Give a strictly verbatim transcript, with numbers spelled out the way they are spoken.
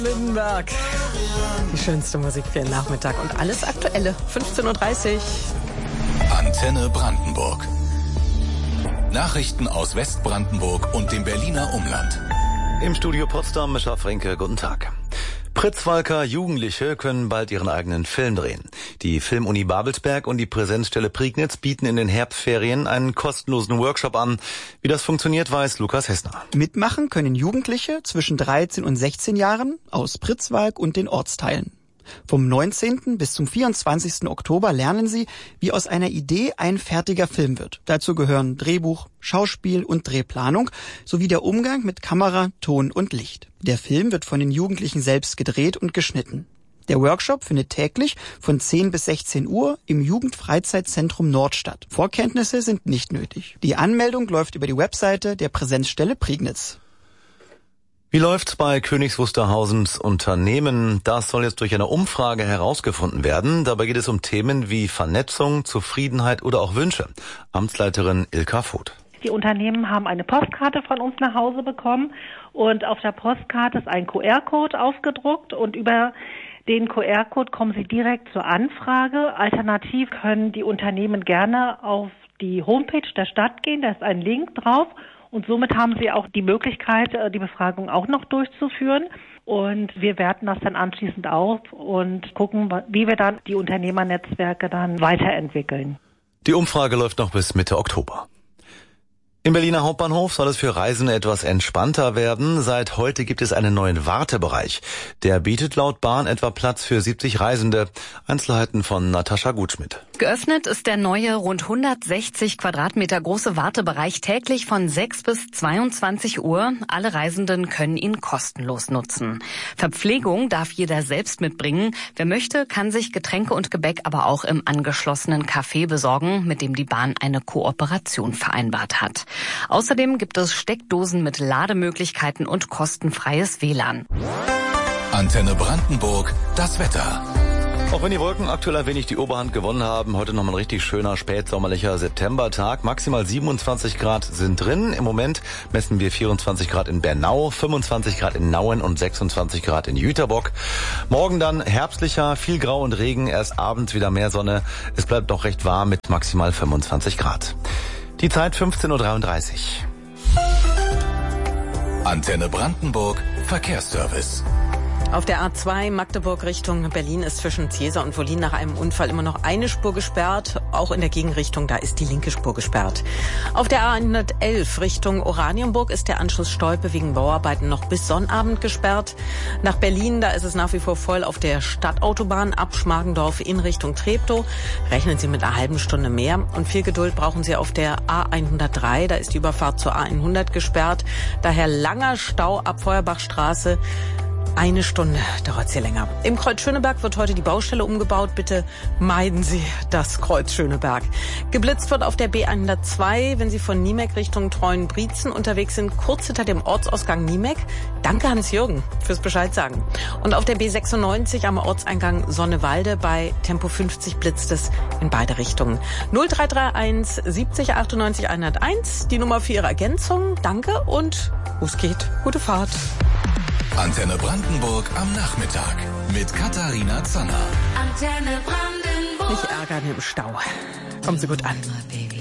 Lindenberg. Die schönste Musik für den Nachmittag und alles Aktuelle. fünfzehn Uhr dreißig. Antenne Brandenburg. Nachrichten aus Westbrandenburg und dem Berliner Umland. Im Studio Potsdam, Mischa Fränke, guten Tag. Pritzwalker Jugendliche können bald ihren eigenen Film drehen. Die Filmuni Babelsberg und die Präsenzstelle Prignitz bieten in den Herbstferien einen kostenlosen Workshop an. Wie das funktioniert, weiß Lukas Hessner. Mitmachen können Jugendliche zwischen dreizehn und sechzehn Jahren aus Pritzwalk und den Ortsteilen. Vom neunzehnten bis zum vierundzwanzigsten Oktober lernen sie, wie aus einer Idee ein fertiger Film wird. Dazu gehören Drehbuch, Schauspiel und Drehplanung sowie der Umgang mit Kamera, Ton und Licht. Der Film wird von den Jugendlichen selbst gedreht und geschnitten. Der Workshop findet täglich von zehn bis sechzehn Uhr im Jugendfreizeitzentrum Nord statt. Vorkenntnisse sind nicht nötig. Die Anmeldung läuft über die Webseite der Präsenzstelle Prignitz. Wie läuft's bei Königs Wusterhausens Unternehmen? Das soll jetzt durch eine Umfrage herausgefunden werden. Dabei geht es um Themen wie Vernetzung, Zufriedenheit oder auch Wünsche. Amtsleiterin Ilka Voth. Die Unternehmen haben eine Postkarte von uns nach Hause bekommen und auf der Postkarte ist ein Q R-Code aufgedruckt und über den Q R-Code kommen Sie direkt zur Anfrage. Alternativ können die Unternehmen gerne auf die Homepage der Stadt gehen, da ist ein Link drauf. Und somit haben Sie auch die Möglichkeit, die Befragung auch noch durchzuführen. Und wir werten das dann anschließend auf und gucken, wie wir dann die Unternehmernetzwerke dann weiterentwickeln. Die Umfrage läuft noch bis Mitte Oktober. Im Berliner Hauptbahnhof soll es für Reisende etwas entspannter werden. Seit heute gibt es einen neuen Wartebereich. Der bietet laut Bahn etwa Platz für siebzig Reisende. Einzelheiten von Natascha Gutschmidt. Geöffnet ist der neue, rund hundertsechzig Quadratmeter große Wartebereich täglich von sechs bis zweiundzwanzig Uhr. Alle Reisenden können ihn kostenlos nutzen. Verpflegung darf jeder selbst mitbringen. Wer möchte, kann sich Getränke und Gebäck aber auch im angeschlossenen Café besorgen, mit dem die Bahn eine Kooperation vereinbart hat. Außerdem gibt es Steckdosen mit Lademöglichkeiten und kostenfreies W L A N. Antenne Brandenburg, das Wetter. Auch wenn die Wolken aktuell ein wenig die Oberhand gewonnen haben, heute nochmal ein richtig schöner spätsommerlicher Septembertag. Maximal siebenundzwanzig Grad sind drin. Im Moment messen wir vierundzwanzig Grad in Bernau, fünfundzwanzig Grad in Nauen und sechsundzwanzig Grad in Jüterbock. Morgen dann herbstlicher, viel Grau und Regen, erst abends wieder mehr Sonne. Es bleibt noch recht warm mit maximal fünfundzwanzig Grad. Die Zeit fünfzehn Uhr dreiunddreißig. Antenne Brandenburg, Verkehrsservice. Auf der A zwei Magdeburg Richtung Berlin ist zwischen Zieser und Wollin nach einem Unfall immer noch eine Spur gesperrt. Auch in der Gegenrichtung, da ist die linke Spur gesperrt. Auf der A hundertelf Richtung Oranienburg ist der Anschluss Stolpe wegen Bauarbeiten noch bis Sonnabend gesperrt. Nach Berlin, da ist es nach wie vor voll auf der Stadtautobahn ab Schmargendorf in Richtung Treptow. Rechnen Sie mit einer halben Stunde mehr. Und viel Geduld brauchen Sie auf der A hundertdrei. Da ist die Überfahrt zur A hundert gesperrt. Daher langer Stau ab Feuerbachstraße. Eine Stunde dauert es hier länger. Im Kreuz Schöneberg wird heute die Baustelle umgebaut. Bitte meiden Sie das Kreuz Schöneberg. Geblitzt wird auf der B hundertzwei, wenn Sie von Niemek Richtung Treuenbrietzen unterwegs sind, kurz hinter dem Ortsausgang Niemek. Danke Hans-Jürgen fürs Bescheid sagen. Und auf der B sechsundneunzig am Ortseingang Sonnewalde bei Tempo fünfzig blitzt es in beide Richtungen. null drei drei eins siebzig achtundneunzig hunderteins, die Nummer für Ihre Ergänzung. Danke und los geht. Gute Fahrt. Antenne Brandenburg am Nachmittag mit Katharina Zanner. Antenne Brandenburg. Nicht ärgern im Stau. Kommen Sie gut an.